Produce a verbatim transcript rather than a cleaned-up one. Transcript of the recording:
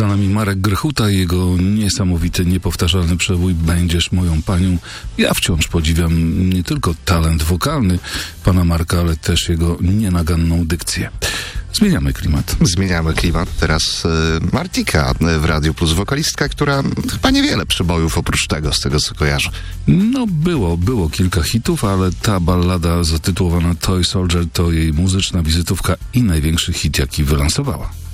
Za nami Marek Grechuta i jego niesamowity, niepowtarzalny przebój Będziesz moją panią. Ja wciąż podziwiam nie tylko talent wokalny pana Marka, ale też jego nienaganną dykcję. Zmieniamy klimat. Zmieniamy klimat. Teraz y, Martika w Radiu Plus, wokalistka, która chyba niewiele przebojów oprócz tego, z tego co kojarzę. No było, było kilka hitów, ale ta ballada zatytułowana Toy Soldier to jej muzyczna wizytówka i największy hit, jaki wylansowała.